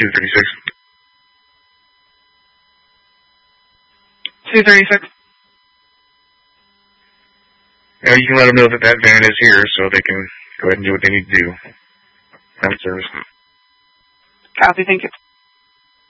236. 236. Now you can let them know that that van is here so they can go ahead and do what they need to do. Ground service. Copy, thank you.